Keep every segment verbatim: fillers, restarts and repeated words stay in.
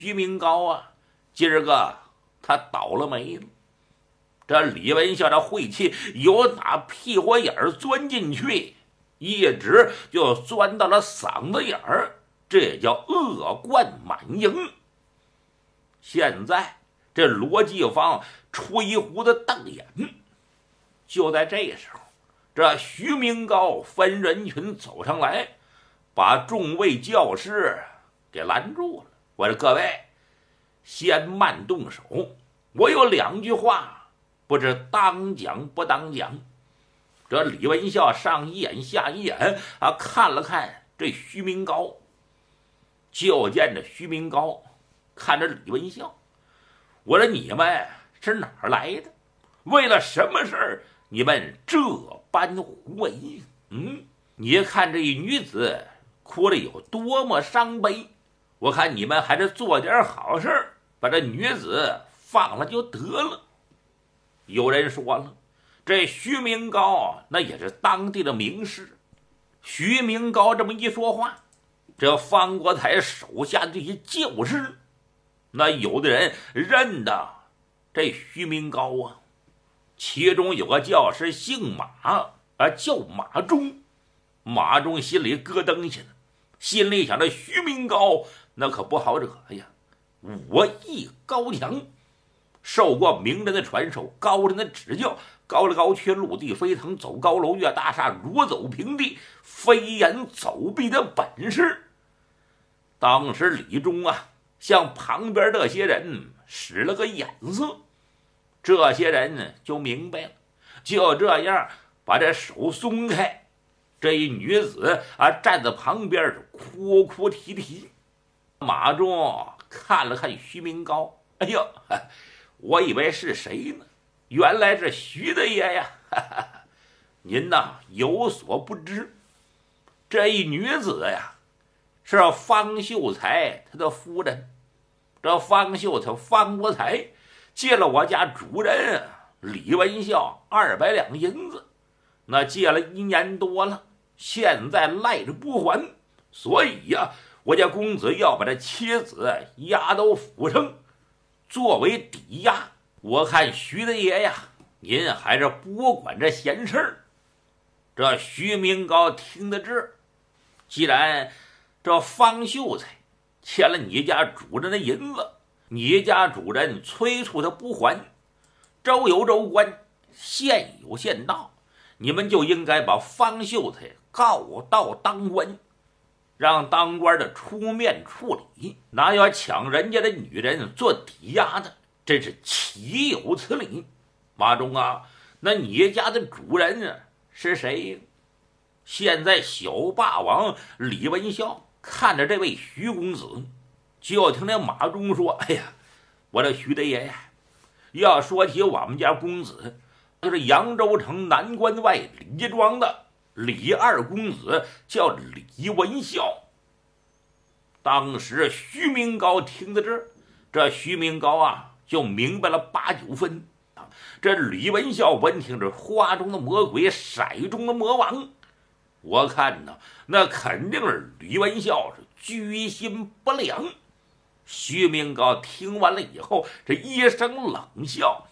徐明高啊，今儿个他倒了霉了。这李文孝这晦气由打屁股眼儿钻进去，一直就钻到了嗓子眼儿，这叫恶贯满盈。现在这罗继芳吹胡子瞪眼，就在这时候，这徐明高分人群走上来，把众位教师给拦住了。我说各位，先慢动手，我有两句话，不知当讲不当讲。这李文孝上一眼下一眼啊，看了看这徐明高，就见着徐明高看着李文孝，我说你们是哪儿来的？为了什么事儿你们这般胡为？嗯，你看这一女子哭得有多么伤悲，我看你们还是做点好事儿，把这女子放了就得了。有人说了，这徐明高那也是当地的名士。徐明高这么一说话，这方国才手下的这些教师，那有的人认得这徐明高啊。其中有个教师姓马啊，叫马忠。马忠心里咯噔一下，心里想着徐明高那可不好惹呀，武艺高强，受过名人的传授，高人的指教，高来高去，陆地飞腾，走高楼越大厦，如走平地，飞檐走壁的本事。当时李忠啊向旁边这些人使了个眼色，这些人呢就明白了，就这样把这手松开。这一女子啊站在旁边是哭哭啼啼。马忠看了看徐明高，哎呦，我以为是谁呢？原来是徐大爷呀！您呐有所不知，这一女子呀是方秀才他的夫人。这方秀才方国才借了我家主人李文孝二百两银子，那借了一年多了，现在赖着不还，所以呀、啊，我家公子要把这妻子押到府上作为抵押。我看徐大爷呀，您还是不管这闲事儿。这徐明高听得这，既然这方秀才欠了你家主人的银子，你家主人催促他不还，州有州官，县有县道，你们就应该把方秀才告到当官，让当官的出面处理。哪有抢人家的女人做抵押的？真是岂有此理！马忠啊，那你家的主人啊是谁？现在小霸王李文孝看着这位徐公子，就听那马忠说：“哎呀，我这徐大爷呀，要说起我们家公子，就是扬州城南关外李庄的李二公子，叫李文孝。”当时徐明高听到这儿，这徐明高啊就明白了八九分。这李文孝闻听着花中的魔鬼，骰中的魔王，我看呢，那肯定是李文孝是居心不良。徐明高听完了以后，这一声冷笑。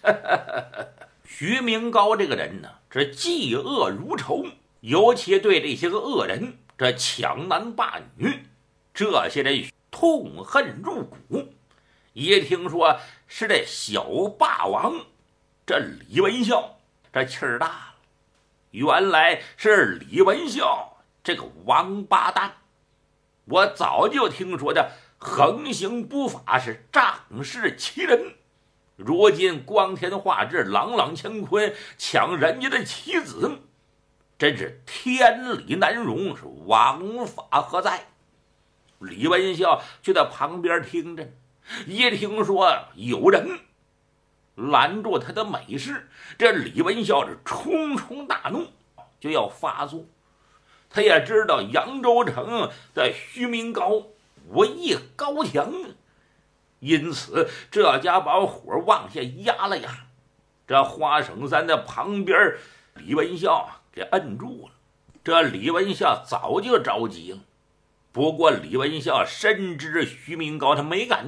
徐明高这个人呢，这嫉恶如仇，尤其对这些个恶人，这抢男霸女，这些人痛恨入骨。一听说是这小霸王，这李文孝这气儿大了。原来是李文孝这个王八蛋，我早就听说的横行不法，是仗势欺人。如今光天化日，朗朗乾坤，抢人家的妻子，真是天理难容，是王法何在？李文孝就在旁边听着，一听说有人拦住他的美事，这李文孝是冲冲大怒，就要发作。他也知道扬州城的徐明高武艺高强，因此这家把火往下压了压。这花省三的旁边，李文孝给摁住了。这李文孝早就着急了， 不过李文孝深知徐明高他没敢